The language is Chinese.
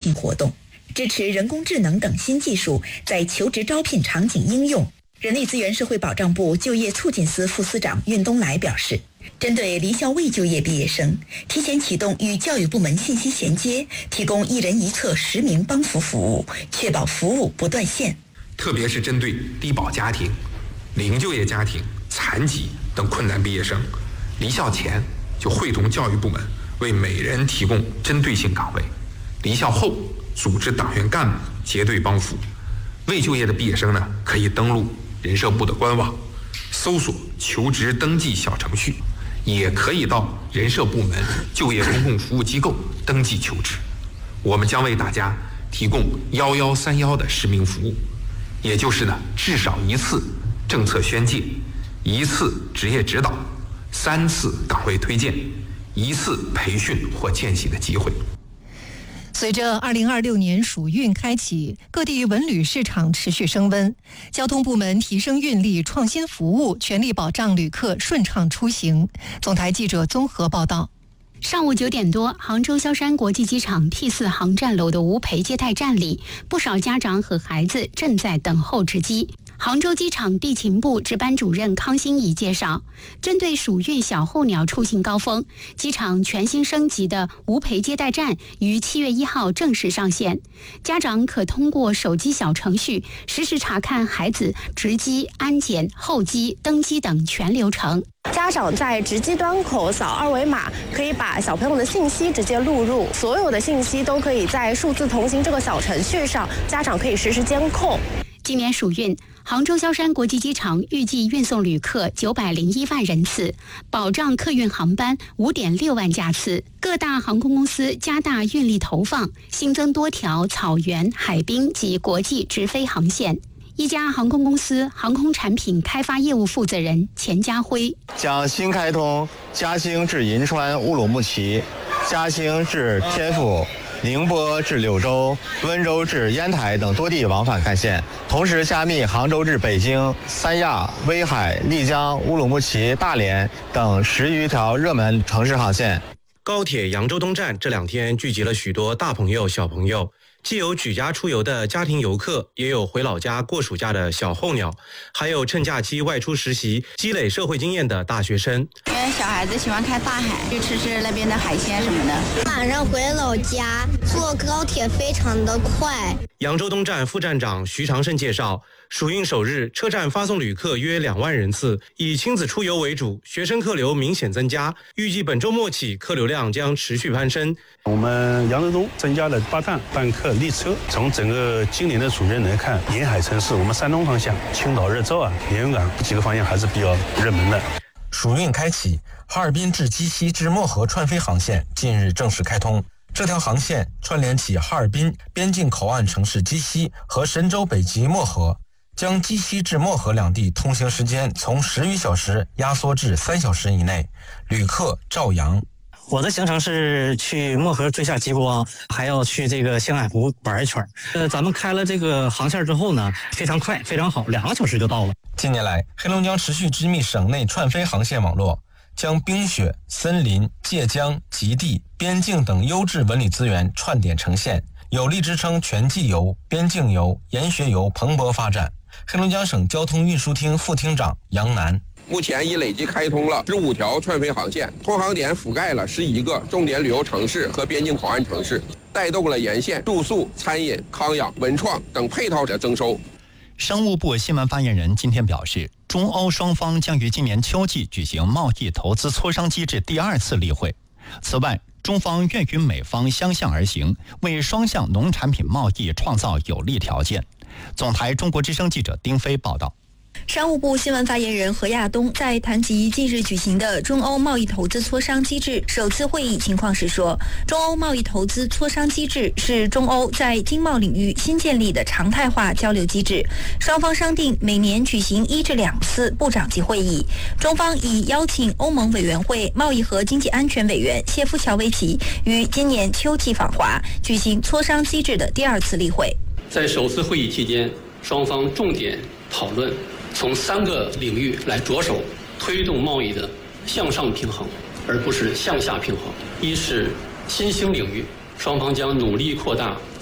聘活动，支持人工智能等新技术在求职招聘场景应用。人力资源社会保障部就业促进司副司长运东来表示，针对离校未就业毕业生，提前启动与教育部门信息衔接，提供一人一策实名帮扶服务，确保服务不断线。 特别是针对低保家庭、零就业家庭、残疾等困难毕业生，离校前就会同教育部门为每人提供针对性岗位，离校后组织党员干部结对帮扶。未就业的毕业生呢，可以登录人社部的官网，搜索求职登记小程序，也可以到人社部门就业公共服务机构登记求职。我们将为大家提供1131的实名服务，也就是呢，至少1次政策宣介，1次职业指导，3次岗位推荐，1次培训或见习的机会。 随着2026年暑运开启，各地文旅市场持续升温，交通部门提升运力、创新服务，全力保障旅客顺畅出行。总台记者综合报道。 上午9点多，杭州萧山国际机场 T4 航站楼的无陪接待站里，不少家长和孩子正在等候值机。杭州机场地勤部值班主任康欣怡介绍，针对暑运小候鸟出行高峰，机场全新升级的无陪接待站于7月1号正式上线。家长可通过手机小程序实时查看孩子值机、安检、候机、登机等全流程。 家长在值机端口扫2维码，可以把小朋友的信息直接录入，所有的信息都可以在数字同行这个小程序上，家长可以实时监控。 今年暑运，杭州萧山国际机场预计运送旅客901万人次，保障客运航班5.6万架次。各大航空公司加大运力投放，新增多条草原、海滨及国际直飞航线。一家航空公司航空产品开发业务负责人钱家辉， 将新开通嘉兴至银川乌鲁木齐、嘉兴至天府、宁波至柳州、温州至烟台等多地往返干线，同时加密杭州至北京、三亚、威海、丽江、乌鲁木齐、大连等10余条热门城市航线。 高铁扬州东站这2天聚集了许多大朋友小朋友，既有举家出游的家庭游客，也有回老家过暑假的小候鸟，还有趁假期外出实习积累社会经验的大学生。 因为小孩子喜欢看大海，去吃那边的海鲜什么的。 晚上回老家，坐高铁非常的快。 扬州东站副站长徐长胜介绍，暑运首日，车站发送旅客约2万人次，以亲子出游为主，学生客流明显增加。预计本周末起，客流量将持续攀升。 我们扬州东增加了8趟班客列车。从整个今年的暑运来看，沿海城市我们山东方向、青岛、热州连云港几个方向还是比较热门的。 暑运开启，哈尔滨至鸡西至漠河串飞航线近日正式开通。这条航线串联起哈尔滨边境口岸城市鸡西和神州北极漠河，将鸡西至漠河2地通行时间从10余小时压缩至3小时以内，旅客照阳。 我的行程是去漠河追下极光，还要去这个星海湖玩一圈。咱们开了这个航线之后呢，非常快，非常好，2个小时就到了。 近年来，黑龙江持续织密省内串飞航线网络，将冰雪、森林、界江、极地、边境等优质文旅资源串点呈现，有力支撑全季游、边境游、研学游蓬勃发展。黑龙江省交通运输厅副厅长杨楠， 目前已累计开通了15条串飞航线，通航点覆盖了11个重点旅游城市和边境口岸城市，带动了沿线住宿、餐饮、康养、文创等配套的增收。 商务部新闻发言人今天表示，中欧双方将于今年秋季举行贸易投资磋商机制第2次例会。此外，中方愿与美方相向而行，为双向农产品贸易创造有利条件。总台中国之声记者丁飞报道。 商务部新闻发言人何亚东在谈及近日举行的中欧贸易投资磋商机制首次会议情况时说，中欧贸易投资磋商机制是中欧在经贸领域新建立的常态化交流机制，双方商定每年举行1至2次部长级会议。中方已邀请欧盟委员会贸易和经济安全委员谢夫乔维奇于今年秋季访华，举行磋商机制的第2次例会。 在首次会议期间，双方重点讨论从3个领域来着手推动贸易的向上平衡，而不是向下平衡。一是新兴领域，双方将努力扩大